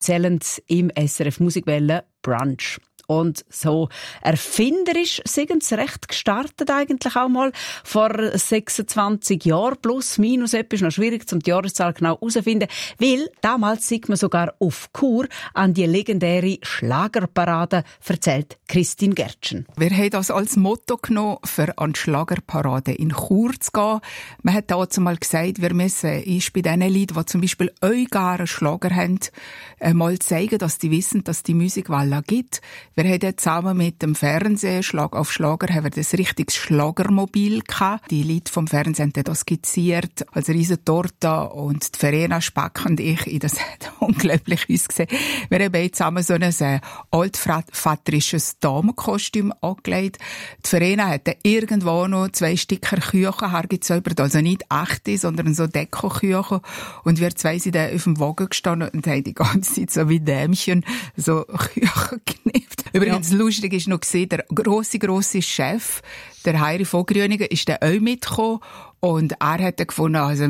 zählen im SRF Musikwelle Brunch. Und so erfinderisch sind sie recht gestartet eigentlich auch mal. Vor 26 Jahren, plus, minus, etwas noch schwierig, um die Jahreszahl genau herauszufinden. Weil damals sieht man sogar auf Chur an die legendäre Schlagerparade, erzählt Christine Gertschen. Wir haben das als Motto genommen, für an die Schlagerparade in Chur zu gehen. Man hat dazu mal gesagt, wir müssen bei den Leuten, die zum Beispiel euch gar einen Schlager haben, mal zeigen, dass die wissen, dass die Musikwelle gibt. Wir haben dort zusammen mit dem Fernsehen, Schlag auf Schlager, haben wir das richtiges Schlagermobil gehabt. Die Leute vom Fernsehen haben das skizziert, als riesen Torte, und die Verena Spack und ich, das hat unglaublich ausgesehen. Wir haben beide zusammen so ein altvaterisches Damenkostüm angelegt. Die Verena hat dann irgendwo noch 2 Sticker Küchen hergezaubert, also nicht echte, sondern so Deko-Küchen. Und wir zwei sind dann auf dem Wagen gestanden und haben die ganze Zeit so wie Dämchen so Küchen geknippt. Übrigens, lustig ist noch gesehen, der grosse Chef, der Heiri von Grüningen, ist dann auch mitgekommen. Und er hat dann gefunden, also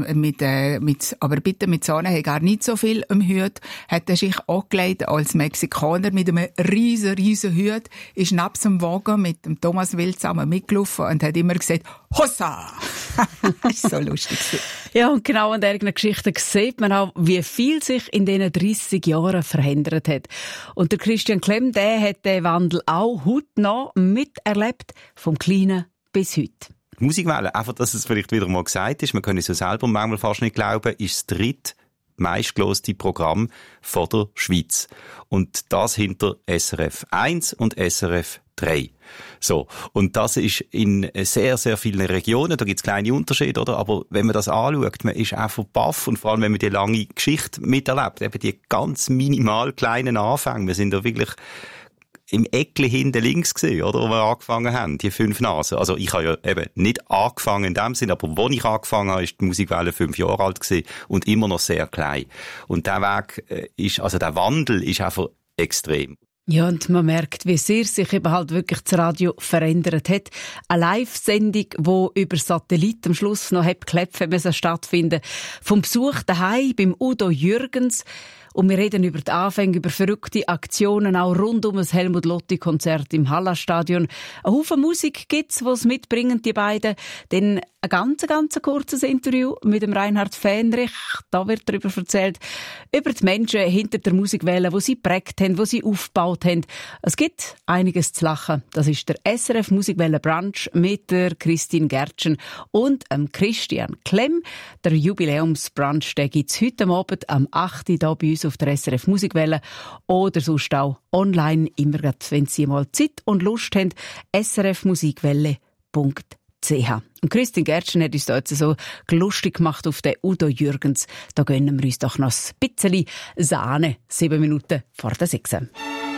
aber bitte mit Sahne hat er nicht so viel am Hut, hat er sich angelegt als Mexikaner mit einem riesen Hut, ist neben dem Wagen mit dem Thomas Wild zusammen mitgelaufen und hat immer gesagt, Hossa! Das ist so lustig. Ja, und genau an dieser Geschichte sieht man auch, wie viel sich in diesen 30 Jahren verändert hat. Und der Christian Klemm, der hat den Wandel auch heute noch miterlebt, vom Kleinen bis heute. Die Musikwelle, einfach, dass es vielleicht wieder mal gesagt ist, man kann es ja selber manchmal fast nicht glauben, ist das drittmeistgehörte Programm von der Schweiz. Und das hinter SRF 1 und SRF 3. So. Und das ist in sehr, sehr vielen Regionen, da gibt es kleine Unterschiede, oder? Aber wenn man das anschaut, man ist einfach baff, und vor allem, wenn man die lange Geschichte miterlebt, eben die ganz minimal kleinen Anfänge, wir sind da wirklich im Eckli hinten links gesehen, oder, wo wir angefangen haben, die 5 Nasen. Also ich habe ja eben nicht angefangen in dem Sinn, aber wo ich angefangen habe, ist die Musikwelle 5 Jahre alt gewesen und immer noch sehr klein. Und der Weg der Wandel ist einfach extrem. Ja, und man merkt, wie sehr sich eben halt wirklich das Radio verändert hat. Eine Live-Sendung, die über Satellit am Schluss noch Kläpfe stattfinden vom Besuch daheim beim Udo Jürgens. Und wir reden über die Anfänge, über verrückte Aktionen, auch rund um das Helmut-Lotti-Konzert im Hallenstadion. Ein Haufen Musik gibt's, die es mitbringen, die beiden. Dann ein ganz kurzes Interview mit dem Reinhard Fähnrich. Da wird darüber erzählt, über die Menschen hinter der Musikwelle, die sie geprägt haben, die sie aufgebaut haben. Es gibt einiges zu lachen. Das ist der SRF Musikwelle Brunch mit der Christine Gertschen und Christian Klemm. Der Jubiläumsbrunch, den gibt's heute Abend am 8. hier bei uns auf der SRF Musikwelle oder sonst auch online, immer grad, wenn Sie mal Zeit und Lust haben, srfmusikwelle.ch. Und Christine Gertschen hat uns da jetzt so lustig gemacht auf den Udo Jürgens. Da gönnen wir uns doch noch ein bisschen Sahne. 7 Minuten vor der 6.